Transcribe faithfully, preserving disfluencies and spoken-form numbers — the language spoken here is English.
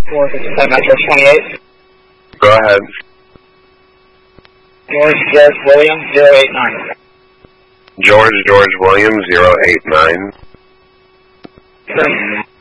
four fifty-seven Metro twenty-eight. Go ahead. George George William zero eight nine. George George William zero eight nine. Sure.